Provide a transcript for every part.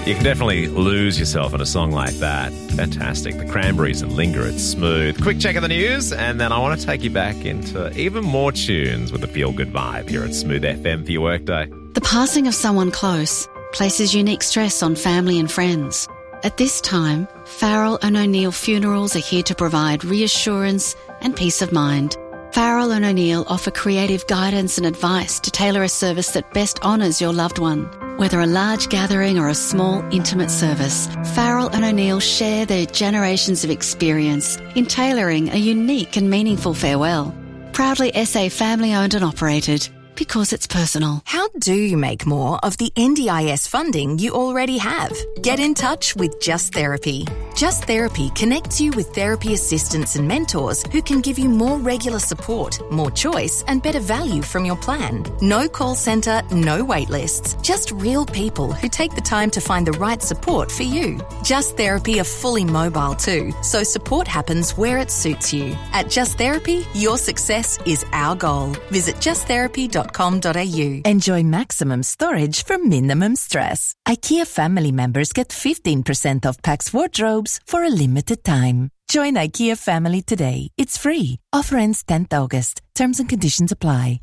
You can definitely lose yourself in a song like that. Fantastic. The Cranberries and Linger, It's Smooth. Quick check of the news, and then I want to take you back into even more tunes with a feel-good vibe here at Smooth FM for your workday. The passing of someone close places unique stress on family and friends. At this time, Farrell and O'Neill Funerals are here to provide reassurance and peace of mind. Farrell and O'Neill offer creative guidance and advice to tailor a service that best honours your loved one. Whether a large gathering or a small, intimate service, Farrell and O'Neill share their generations of experience in tailoring a unique and meaningful farewell. Proudly SA family-owned and operated, because it's personal. How do you make more of the NDIS funding you already have? Get in touch with Just Therapy. Just Therapy connects you with therapy assistants and mentors who can give you more regular support, more choice, and better value from your plan. No call centre, no wait lists. Just real people who take the time to find the right support for you. Just Therapy are fully mobile too, so support happens where it suits you. At Just Therapy, your success is our goal. Visit justtherapy.com.au. Enjoy maximum storage for minimum stress. IKEA family members get 15% off Pax wardrobes for a limited time. Join IKEA family today. It's free. Offer ends 10th August. Terms and conditions apply.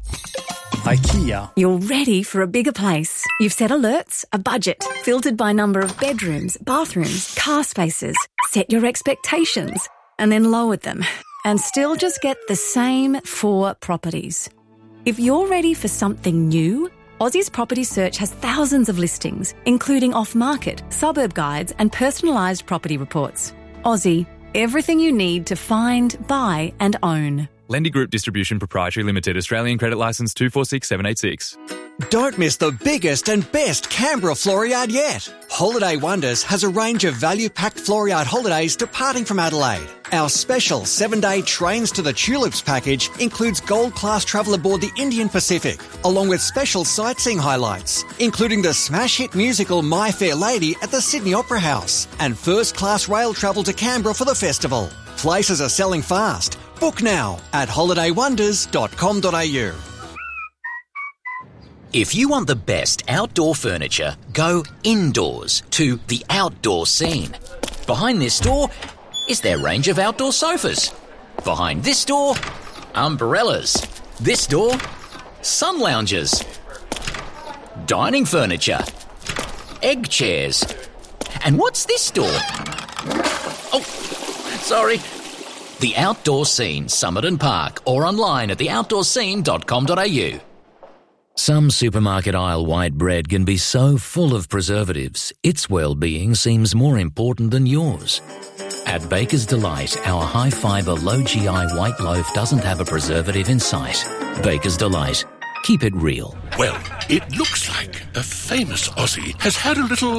IKEA. You're ready for a bigger place. You've set alerts, a budget, filtered by number of bedrooms, bathrooms, car spaces. Set your expectations and then lowered them and still just get the same 4 properties. If you're ready for something new, Aussie's Property Search has thousands of listings, including off-market, suburb guides and personalised property reports. Aussie, everything you need to find, buy and own. Lendy Group Distribution Proprietary Limited, Australian Credit Licence 246786. Don't miss the biggest and best Canberra Floriade yet. Holiday Wonders has a range of value-packed Floriade holidays departing from Adelaide. Our special 7-day Trains to the Tulips package includes gold-class travel aboard the Indian Pacific, along with special sightseeing highlights, including the smash hit musical My Fair Lady at the Sydney Opera House, and first-class rail travel to Canberra for the festival. Places are selling fast. Book now at holidaywonders.com.au. If you want the best outdoor furniture, go indoors to The Outdoor Scene. Behind this door is their range of outdoor sofas. Behind this door, umbrellas. This door, sun lounges. Dining furniture. Egg chairs. And what's this door? Oh, sorry. The Outdoor Scene, Somerton Park, or online at theoutdoorscene.com.au. Some supermarket aisle white bread can be so full of preservatives, its well-being seems more important than yours. At Baker's Delight, our high-fibre, low-GI white loaf doesn't have a preservative in sight. Baker's Delight. Keep it real. Well, it looks like a famous Aussie has had a little,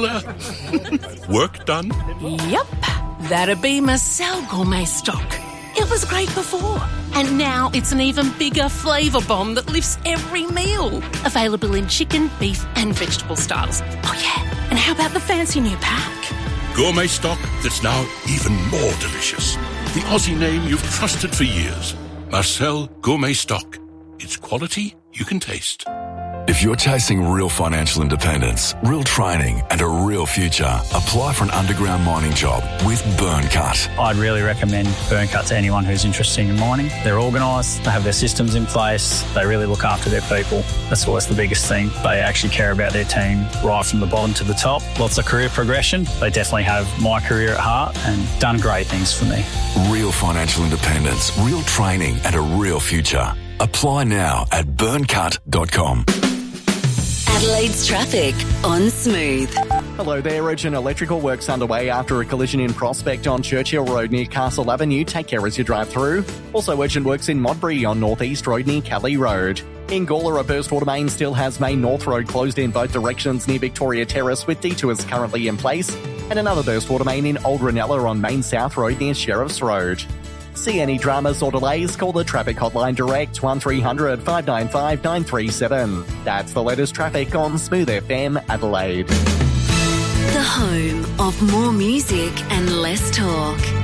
work done. Yep, that'd be Marcel Gourmet Stock. It was great before, and now it's an even bigger flavour bomb that lifts every meal. Available in chicken, beef and vegetable styles. Oh yeah, and how about the fancy new pack? Gourmet stock that's now even more delicious. The Aussie name you've trusted for years. Marcel Gourmet Stock. It's quality you can taste. If you're chasing real financial independence, real training and a real future, apply for an underground mining job with Burncut. I'd really recommend Burncut to anyone who's interested in mining. They're organised, they have their systems in place, they really look after their people. That's always the biggest thing. They actually care about their team right from the bottom to the top. Lots of career progression. They definitely have my career at heart and done great things for me. Real financial independence, real training and a real future. Apply now at burncut.com. Adelaide's traffic on Smooth. Hello there, urgent electrical works underway after a collision in Prospect on Churchill Road near Castle Avenue. Take care as you drive through. Also urgent works in Modbury on North East Road near Kelly Road. In Gawler, a burst water main still has Main North Road closed in both directions near Victoria Terrace with detours currently in place. And another burst water main in Old Ranella on Main South Road near Sheriff's Road. See any dramas or delays, call the traffic hotline direct 1300 595 937. That's the latest traffic on Smooth FM Adelaide. The home of more music and less talk.